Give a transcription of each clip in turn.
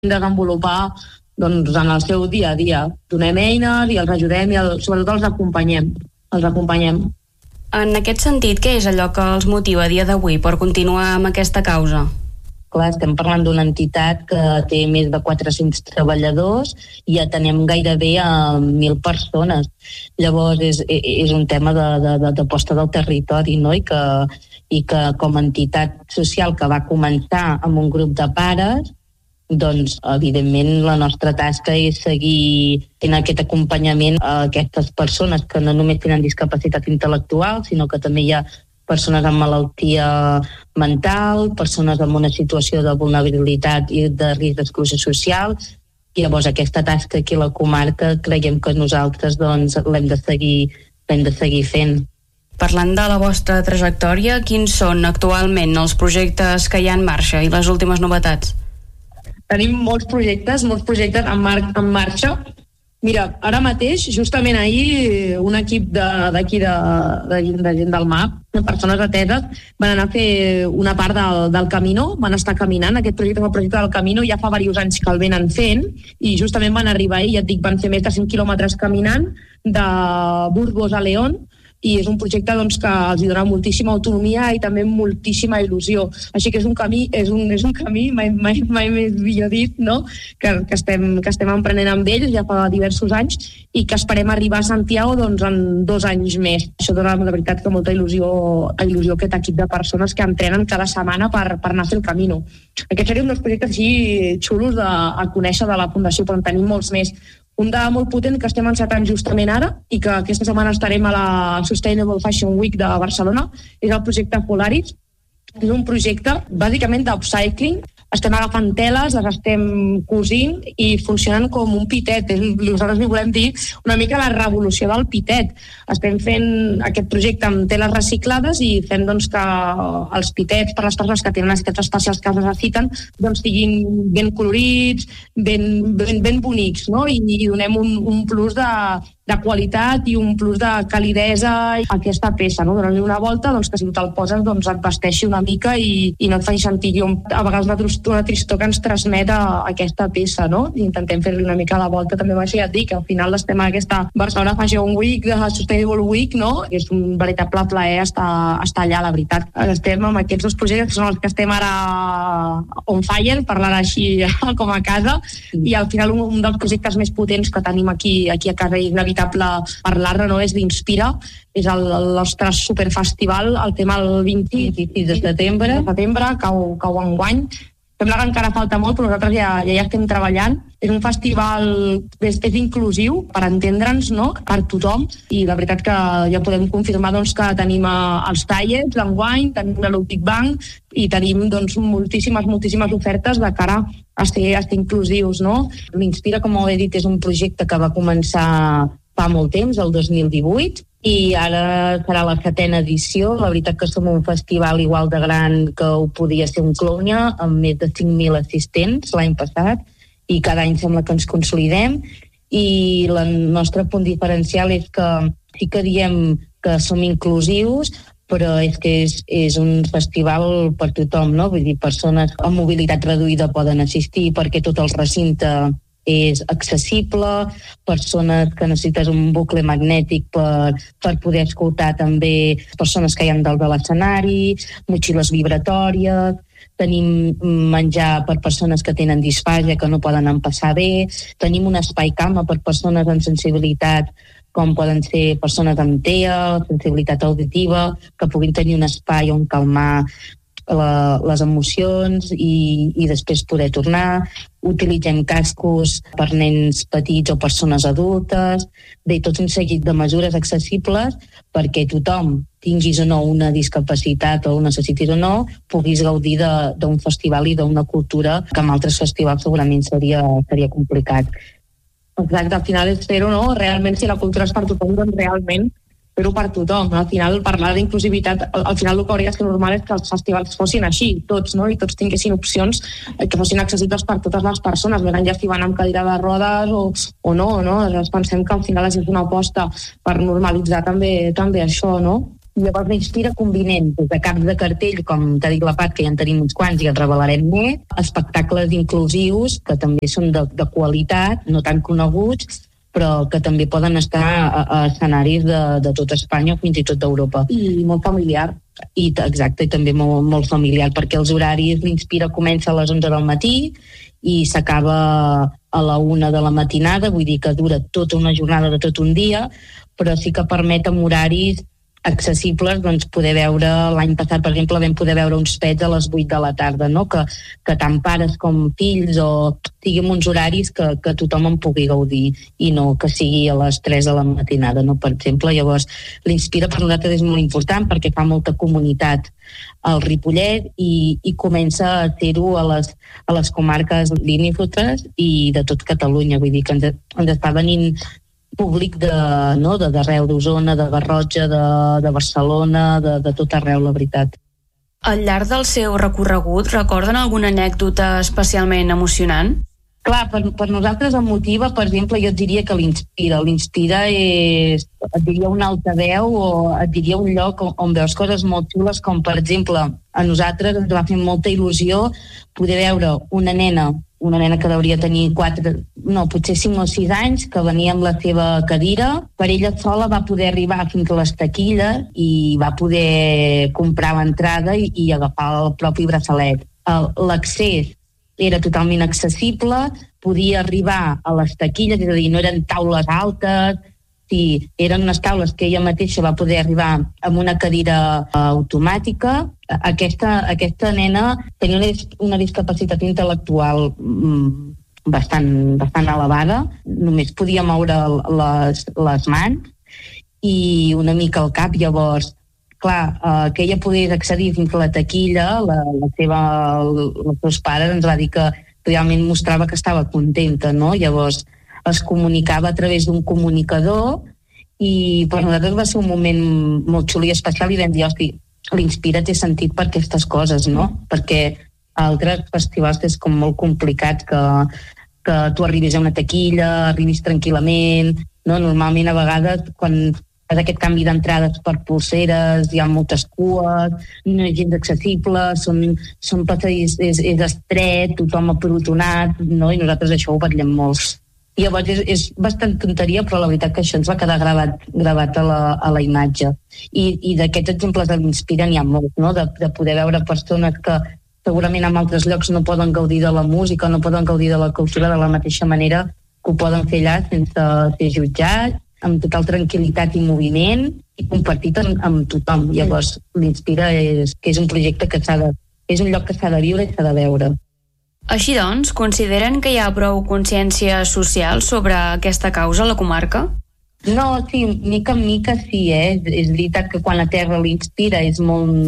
desenvolupar doncs, en el seu dia a dia. Donem eines i els ajudem i sobretot els acompanyem. En aquest sentit, què és allò que els motiva a dia d'avui per continuar amb aquesta causa? Clar, estem parlant d'una entitat que té més de 400 treballadors i atenem gairebé a 1.000 persones. Llavors és un tema d'aposta del territori, no? I que com a entitat social que va començar amb un grup de pares, doncs evidentment la nostra tasca és seguir fent aquest acompanyament a aquestes persones que no només tenen discapacitat intel·lectual, sinó que també hi ha persones amb malaltia mental, persones en una situació de vulnerabilitat i de risc d'exclusió social. I llavors aquesta tasca aquí a la comarca creiem que nosaltres doncs, l'hem de seguir fent. Parlant de la vostra trajectòria, quins són actualment els projectes que hi ha en marxa i les últimes novetats? Tenim molts projectes en marxa. Mira, ara mateix, justament ahir, un equip d'aquí de gent del MAP, de persones ateses, van anar a fer una part del Camino, van estar caminant. Aquest projecte és el projecte del Camino, ja fa diversos anys que el venen fent, i justament van arribar ahir, ja et dic, van fer més de 100 quilòmetres caminant, de Burgos a León, i és un projecte doncs, que els dona moltíssima autonomia i també moltíssima il·lusió. Així que és un camí, mai més millor dit, no? que estem emprenent amb ells ja fa diversos anys i que esperem arribar a Santiago doncs, en 2 anys més. Això dona de veritat que molta il·lusió aquest equip de persones que entrenen cada setmana per anar a fer el Camino. Aquest seria un dels projectes així xulos a conèixer de la Fundació, però en tenim molts més. Un de molt potent que estem encetant justament ara i que aquesta setmana estarem a la Sustainable Fashion Week de Barcelona és el projecte Polaris. És un projecte bàsicament d'upcycling. Estem agafant teles, les estem cosint i funcionen com un pitet. Nosaltres li volem dir una mica la revolució del pitet. Estem fent aquest projecte amb teles reciclades i fem doncs, que els pitets per les persones que tenen necessitats especials que els necessiten doncs, siguin ben colorits, ben bonics, no? I donem un plus de qualitat i un plus de calidesa a aquesta peça, no? Donar-li una volta doncs, que si tu te'l poses doncs, et vesteixi una mica i no et faci sentir a vegades una tristor que ens transmet aquesta peça, no? I intentem fer-li una mica la volta també amb això, ja et dic, al final estem a aquesta Barcelona Fashion Week, de Sustainable Week, no? És un veritable plaer estar allà, la veritat. Estem amb aquests 2 projectes que són els que estem ara on fire, parlant així com a casa, i al final un dels projectes més potents que tenim aquí a casa i inevitable parlar-ne, no? És l'Inspira, és el nostre superfestival, el tema el 26 de setembre, cau enguany. Sembla que encara falta molt, però nosaltres ja estem treballant. És un festival és inclusiu, per entendre'ns, no? Per tothom, i la veritat que ja podem confirmar doncs, que tenim els tallers d'enguany, tenim l'Olympic Bank i tenim doncs, moltíssimes ofertes de cara a ser inclusius, no? L'Inspira, com he dit, és un projecte que va començar fa molt temps, el 2018, i ara serà la 7ª edició. La veritat que som un festival igual de gran que ho podia ser un Clownia, amb més de 5.000 assistents l'any passat, i cada any sembla que ens consolidem, i el nostre punt diferencial és que sí que diem que som inclusius, però és que és un festival per tothom, no? Vull dir, persones amb mobilitat reduïda poden assistir perquè tot el recinte és accessible, persones que necessites un bucle magnètic per poder escoltar també, persones que hi ha dalt de l'escenari, motxilles vibratòries, tenim menjar per persones que tenen disfàgia, que no poden empassar bé, tenim un espai cama per persones amb sensibilitat com poden ser persones amb TEA, sensibilitat auditiva, que puguin tenir un espai on calmar les emocions i després poder tornar. Utilitzem cascos per nens petits o persones adultes, tot un seguit de mesures accessibles perquè tothom, tinguis o no una discapacitat o ho necessitis o no, puguis gaudir d'un festival i d'una cultura que amb altres festivals segurament seria complicat. Exacte, al final és fer-ho, no? Realment, si la cultura és per tothom, doncs realment fer-ho per tothom. Al final, parlar d'inclusivitat, al final el que hauria de ser normal és que els festivals fossin així, tots, no? I tots tinguessin opcions que fossin accessibles per totes les persones, més enllà si van amb cadira de rodes o no, no? Pensem que al final és una aposta per normalitzar també això, no? I llavors l'Inspira combinem des de caps de cartell, com t'ha dit la Pat, que ja en tenim uns quants i en revelarem més, espectacles inclusius, que també són de qualitat, no tan coneguts, però que també poden estar a escenaris de tot Espanya o fins i tot d'Europa. I molt familiar. Exacte, i també molt familiar, perquè els horaris, l'Inspira comença a les 11 del matí i s'acaba a la 1 de la matinada, vull dir que dura tota una jornada de tot un dia, però sí que permet amb horaris accessibles, doncs poder veure, l'any passat per exemple vam poder veure uns pets a les 8 de la tarda, no? Que tant pares com fills o siguin uns horaris que tothom en pugui gaudir i no que sigui a les 3 de la matinada, no? Per exemple, llavors l'Inspira per nosaltres és molt important perquè fa molta comunitat al Ripollet i comença a fer-ho a les comarques limítrofes i de tot Catalunya, vull dir que ens està venint públic d'arreu d'Osona, de Garrotxa, de Barcelona, de tot arreu, la veritat. Al llarg del seu recorregut, recorden alguna anècdota especialment emocionant? Clar, per nosaltres el motiva, per exemple, jo et diria que l'Inspira és, et diria un altaveu o et diria un lloc on veus coses molt xules, com per exemple, a nosaltres ens va fer molta il·lusió poder veure una nena que hauria tenir potser 5 o 6 anys, que venia amb la seva cadira. Per ella sola va poder arribar fins a les taquilles i va poder comprar l'entrada i agafar el propi braçalet. L'accés era totalment accessible, podia arribar a les taquilles, és a dir, no eren taules altes, sí, eren unes taules que ella mateixa va poder arribar amb una cadira automàtica. Aquesta nena tenia una discapacitat intel·lectual bastant elevada, només podia moure les mans i una mica el cap. Llavors, clar, que ella pogués accedir fins a la taquilla, els seus pares ens va dir que realment mostrava que estava contenta, no? Llavors es comunicava a través d'un comunicador i per nosaltres va ser un moment molt xulo i especial i vam dir, hosti, l'Inspira té sentit per aquestes coses, no? Perquè a altres festivals és com molt complicat que tu arribis a una taquilla, arribis tranquil·lament, no? Normalment a vegades quan fas aquest canvi d'entrades per polseres, hi ha moltes cues, no és gens accessible, són passadís, és estret, tothom aprotonat, no? I nosaltres això ho vetllem molt. I llavors és bastant tonteria, però la veritat que això ens va quedar gravat a la imatge. I d'aquests exemples de l'Inspira n'hi ha molts, no? De poder veure persones que segurament en altres llocs no poden gaudir de la música, no poden gaudir de la cultura de la mateixa manera que ho poden fer allà sense ser jutjats, amb total tranquil·litat i moviment i compartit amb tothom. Llavors l'Inspira és un projecte és un lloc que s'ha de viure i s'ha de veure. Així doncs, consideren que hi ha prou consciència social sobre aquesta causa a la comarca? No, sí, mica en mica sí, És veritat que quan la Terra l'Inspira és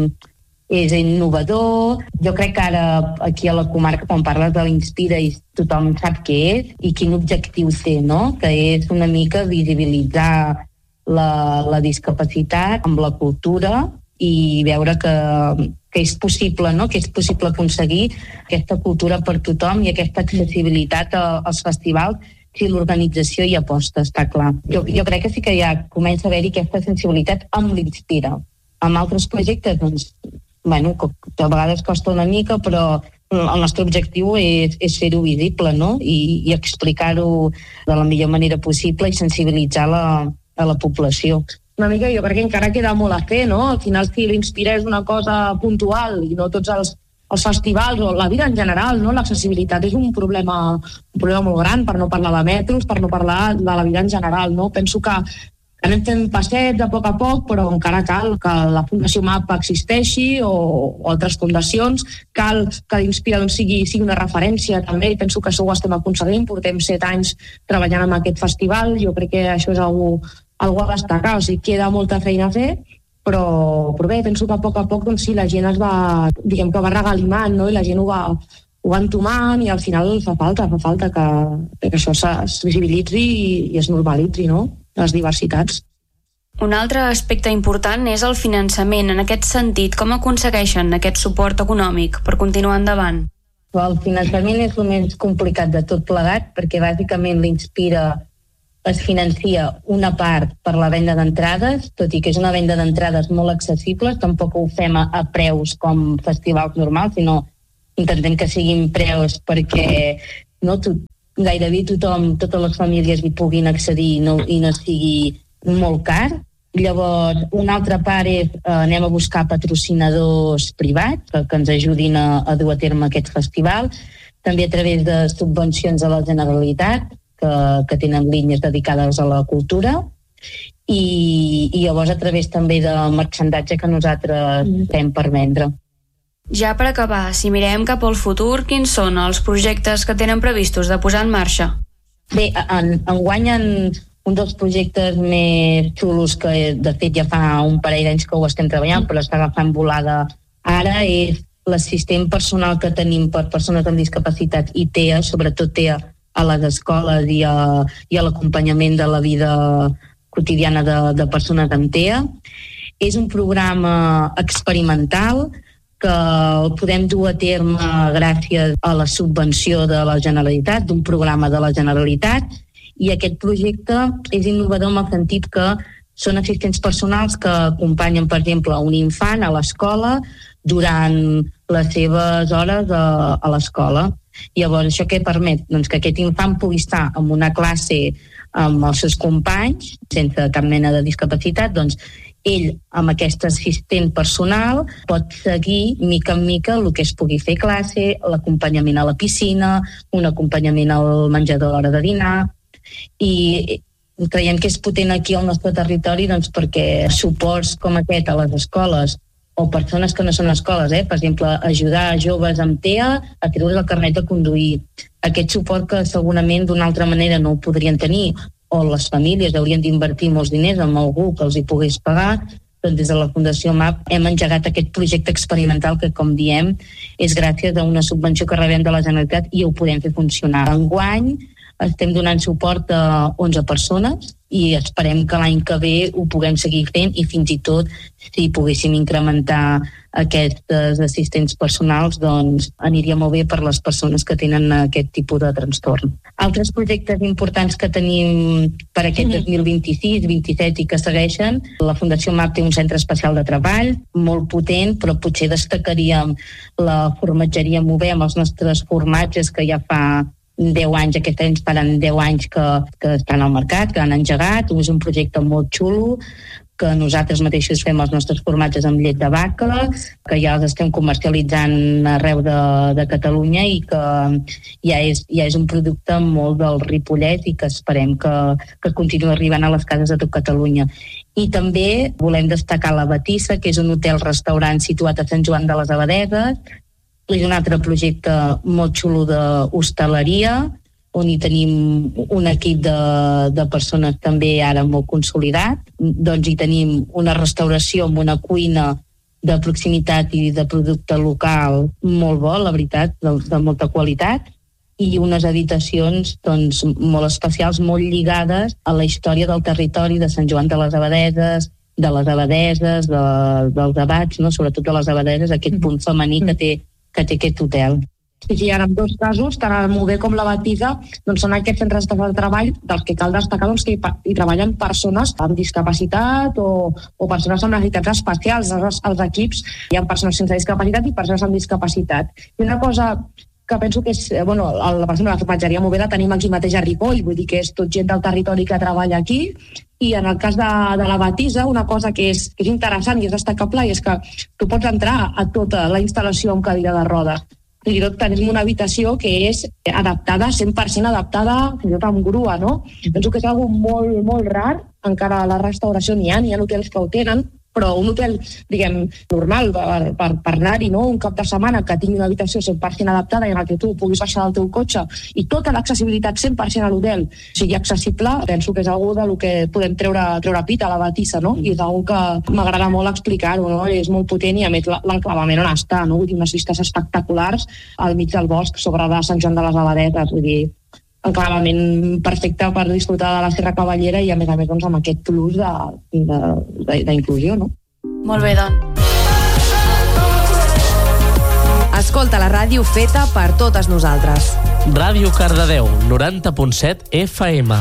innovador. Jo crec que ara aquí a la comarca, quan parles de l'Inspira, tothom sap què és i quin objectiu té, no? Que és una mica visibilitzar la discapacitat amb la cultura i veure que és possible, no? Que és possible aconseguir aquesta cultura per tothom i aquesta accessibilitat als festivals si l'organització hi aposta, està clar. Jo crec que sí que ja comença a haver-hi aquesta sensibilitat amb l'Inspira. Amb altres projectes, doncs, que a vegades costa una mica, però el nostre objectiu és fer-ho visible, no? I explicar-ho de la millor manera possible i sensibilitzar a la població. Una mica jo crec que encara queda molt a fer, no? Al final, si l'Inspira és una cosa puntual i no tots els festivals o la vida en general, no? L'accessibilitat és un problema molt gran, per no parlar de metros, per no parlar de la vida en general, no? Penso que anem fent passets a poc, però encara cal que la Fundació MAP existeixi o altres fundacions, cal que l'Inspira sigui una referència també, i penso que això ho estem aconseguint, portem 7 anys treballant en aquest festival, jo crec que això és algo a destacar, o sigui, queda molta feina a fer, però bé, penso que a poc doncs sí, la gent es va, diguem que va regalimant, no? I la gent ho va entomant i al final fa falta que això es visibilitzi i es normalitzi, no? Les diversitats. Un altre aspecte important és el finançament. En aquest sentit, com aconsegueixen aquest suport econòmic per continuar endavant? El finançament és el més complicat de tot plegat, perquè bàsicament l'Inspira es financia una part per la venda d'entrades, tot i que és una venda d'entrades molt accessible, tampoc ho fem a preus com festivals normals, sinó intentem que siguin preus perquè gairebé tothom, totes les famílies hi puguin accedir i no sigui molt car. Llavors, una altra part és anem a buscar patrocinadors privats que ens ajudin a dur a terme aquest festival, també a través de subvencions de la Generalitat, que tenen línies dedicades a la cultura, i llavors a través també de merchandatge que nosaltres fem per vendre. Ja per acabar, si mirem cap al futur, quins són els projectes que tenen previstos de posar en marxa? Bé, enguany un dels projectes més xulos que de fet ja fa un parell d'anys que ho estem treballant, però està agafant volada ara, és l'assistent personal que tenim per persones amb discapacitat i TEA, sobretot TEA a les escoles i a l'acompanyament de la vida quotidiana de persones amb TEA. És un programa experimental que el podem dur a terme gràcies a la subvenció de la Generalitat, d'un programa de la Generalitat, i aquest projecte és innovador en el sentit que són assistents personals que acompanyen, per exemple, un infant a l'escola durant les seves hores a l'escola. Llavors, això què permet? Doncs que aquest infant pugui estar en una classe amb els seus companys, sense cap mena de discapacitat, doncs ell, amb aquest assistent personal, pot seguir mica en mica el que es pugui fer a classe, l'acompanyament a la piscina, un acompanyament al menjador a l'hora de dinar, i creiem que és potent aquí al nostre territori doncs, perquè suports com aquest a les escoles o persones que no són escoles, per exemple, ajudar a joves amb TEA a treure's el carnet de conduir. Aquest suport que segurament d'una altra manera no ho podrien tenir, o les famílies haurien d'invertir molts diners en algú que els hi pogués pagar, doncs des de la Fundació MAP hem engegat aquest projecte experimental que, com diem, és gràcies a una subvenció que rebem de la Generalitat i ho podem fer funcionar. Enguany estem donant suport a 11 persones i esperem que l'any que ve ho puguem seguir fent i fins i tot si poguéssim incrementar aquests assistents personals doncs aniria molt bé per les persones que tenen aquest tipus de trastorn. Altres projectes importants que tenim per aquest 2026-27 i que segueixen, la Fundació MAP té un centre especial de treball molt potent, però potser destacaríem la formatgeria Movem, els nostres formatges que ja fa 10 anys, aquest any faran 10 anys que estan al mercat, que han engegat. És un projecte molt xulo, que nosaltres mateixos fem els nostres formatges amb llet de vaca, que ja els estem comercialitzant arreu de Catalunya i que ja és un producte molt del Ripollet i que esperem que continuï arribant a les cases de tot Catalunya. I també volem destacar la Batissa, que és un hotel-restaurant situat a Sant Joan de les Abadesses. És un altre projecte molt xulo d'hostaleria, on hi tenim un equip de persones també ara molt consolidat. Doncs hi tenim una restauració amb una cuina de proximitat i de producte local molt bo, la veritat, de molta qualitat, i unes habitacions doncs, molt especials, molt lligades a la història del territori de Sant Joan de les Abadeses, dels abats, no? Sobretot de les Abadeses, aquest punt femení que té aquest hotel. Sí, en dos casos, tant el Mover com la Batissa, doncs són aquests centres de treball dels que cal destacar doncs, que hi treballen persones amb discapacitat o persones amb necessitats especials. Als equips hi ha persones sense discapacitat i persones amb discapacitat. I una cosa que penso que és, la persona de la formatgeria Mover la tenim aquí mateix a Ripoll, vull dir que és tot gent del territori que treballa aquí, i en el cas de la Batissa, una cosa que és interessant i és destacable és que tu pots entrar a tota la instal·lació amb cadira de rodes. Fins i tot tenim una habitació que és adaptada, 100% adaptada, fins i tot amb grua, no? Penso que és una cosa molt, molt rar, encara a la restauració n'hi ha hotels que ho tenen, però un hotel, diguem, normal per anar-hi, no? Un cap de setmana que tingui una habitació 100% adaptada i en el que tu puguis baixar del teu cotxe i tota l'accessibilitat 100% a l'hotel sigui accessible, penso que és algo de lo que podem treure pit a la Batissa, no? I és algo que m'agrada molt explicar-ho, no? És molt potent i a més l'enclavament on està, no? Vull dir, unes vistes espectaculars al mig del bosc sobre de Sant Joan de les Abadeses, vull dir, enclavament perfecte per disfrutar de la Serra Cavallera i a més doncs, amb aquest plus d'inclusió, no? Molt bé, doncs. Escolta la ràdio feta per totes nosaltres. Ràdio Cardedeu, 90.7 FM.